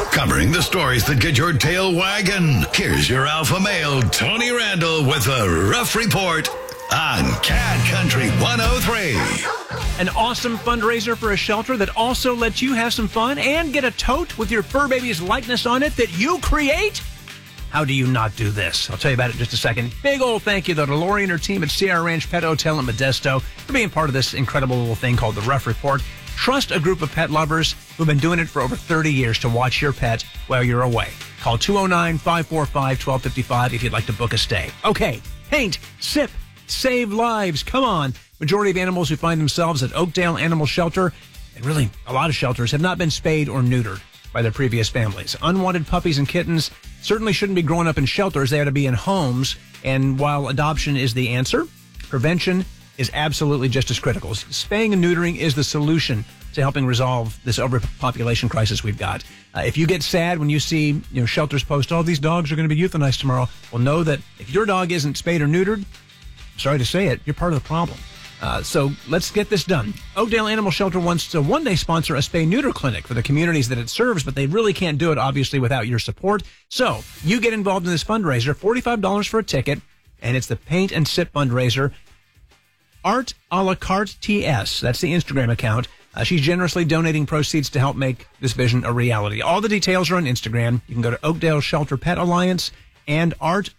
Covering the stories that get your tail wagging. Here's your alpha male, Tony Randall, with a rough report on Cat Country 103. An awesome fundraiser for a shelter that also lets you have some fun and get a tote with your fur baby's likeness on it that you create? How do you not do this? I'll tell you about it in just a second. Big old thank you, though, to Lori and her team at Sierra Ranch Pet Hotel in Modesto for being part of this incredible little thing called the Rough Report. Trust a group of pet lovers who've been doing it for over 30 years to watch your pet while you're away. Call 209-545-1255 if you'd like to book a stay. Okay, paint, sip, save lives. Come on. Majority of animals who find themselves at Oakdale Animal Shelter, and really a lot of shelters, have not been spayed or neutered by their previous families. Unwanted puppies and kittens certainly shouldn't be growing up in shelters. They ought to be in homes. And while adoption is the answer, prevention is absolutely just as critical. Spaying and neutering is the solution to helping resolve this overpopulation crisis we've got. If you get sad when you see shelters post, oh, these dogs are going to be euthanized tomorrow, well, know that if your dog isn't spayed or neutered, sorry to say it, you're part of the problem. So let's get this done. Oakdale Animal Shelter wants to one day sponsor a spay-neuter clinic for the communities that it serves, but they really can't do it, obviously, without your support. So you get involved in this fundraiser, $45 for a ticket, and it's the Paint and Sip fundraiser. Art a la carte TS, that's the Instagram account. She's generously donating proceeds to help make this vision a reality. All the details are on Instagram. You can go to Oakdale Shelter Pet Alliance and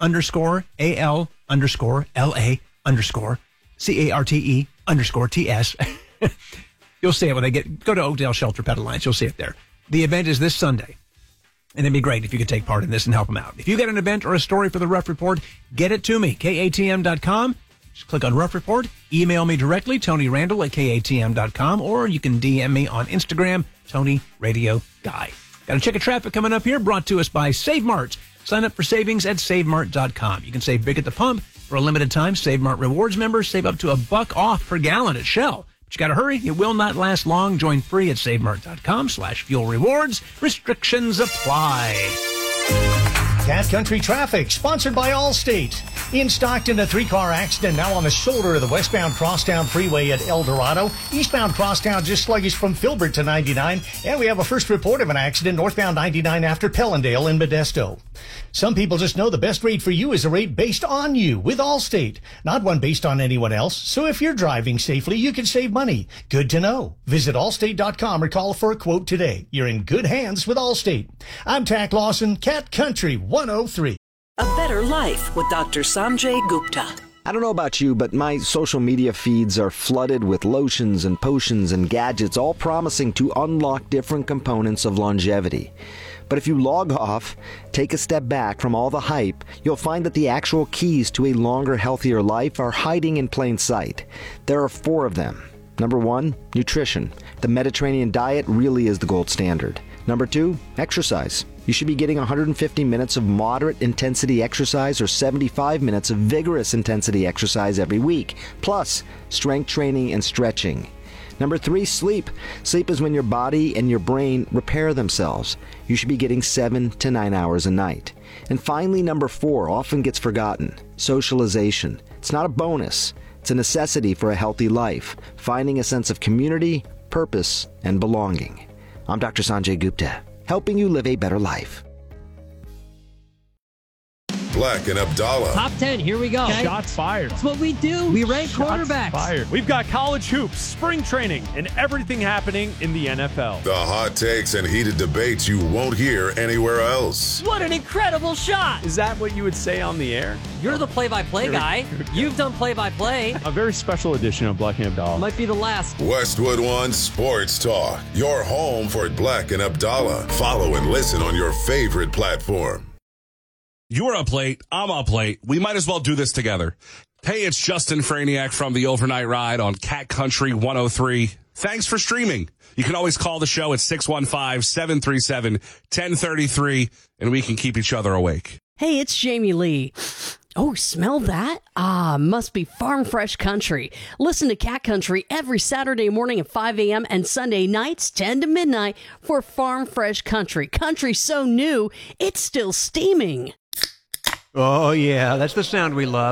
art_AL_LA_CARTE_TS. You'll see it when go to Oakdale Shelter Pet Alliance. You'll see it there. The event is this Sunday, and it'd be great if you could take part in this and help them out. If you got an event or a story for the Rough Report, get it to me, KATM.com. Just click on Rough Report, email me directly, Tony Randall at KATM.com, or you can DM me on Instagram, Tony Radio Guy. Got a check of traffic coming up here, brought to us by Save Mart. Sign up for savings at SaveMart.com. You can save big at the pump. For a limited time, Save Mart Rewards members save up to $1 off per gallon at Shell. But you got to hurry. It will not last long. Join free at SaveMart.com/fuel rewards. Restrictions apply. Cat Country Traffic, sponsored by Allstate. In Stockton, a 3-car accident now on the shoulder of the westbound Crosstown Freeway at El Dorado. Eastbound Crosstown just sluggish from Filbert to 99. And we have a first report of an accident northbound 99 after Pellendale in Modesto. Some people just know the best rate for you is a rate based on you with Allstate, not one based on anyone else. So if you're driving safely, you can save money. Good to know. Visit Allstate.com or call for a quote today. You're in good hands with Allstate. I'm Tack Lawson, Cat Country 103. A better life with Dr. Sanjay Gupta. I don't know about you, but my social media feeds are flooded with lotions and potions and gadgets, all promising to unlock different components of longevity. But if you log off, take a step back from all the hype, you'll find that the actual keys to a longer, healthier life are hiding in plain sight. There are 4 of them. Number 1, nutrition. The Mediterranean diet really is the gold standard. Number 2, exercise. You should be getting 150 minutes of moderate intensity exercise or 75 minutes of vigorous intensity exercise every week, plus strength training and stretching. Number 3, sleep. Sleep is when your body and your brain repair themselves. You should be getting 7 to 9 hours a night. And finally, number 4 often gets forgotten, socialization. It's not a bonus. It's a necessity for a healthy life, finding a sense of community, purpose, and belonging. I'm Dr. Sanjay Gupta, helping you live a better life. Black and Abdallah. Top 10, here we go. Okay. Shots fired. That's what we do. We rank quarterbacks. Fired. We've got college hoops, spring training, and everything happening in the NFL. The hot takes and heated debates you won't hear anywhere else. What an incredible shot. Is that what you would say on the air? You're the play-by-play guy. You've done play-by-play. A very special edition of Black and Abdallah. Might be the last. Westwood One Sports Talk. Your home for Black and Abdallah. Follow and listen on your favorite platform. You're up late. I'm up late. We might as well do this together. Hey, it's Justin Franiak from the Overnight Ride on Cat Country 103. Thanks for streaming. You can always call the show at 615-737-1033, and we can keep each other awake. Hey, it's Jamie Lee. Oh, smell that? Ah, must be Farm Fresh Country. Listen to Cat Country every Saturday morning at 5 a.m. and Sunday nights 10 to midnight for Farm Fresh Country. Country so new, it's still steaming. Oh, yeah, that's the sound we love.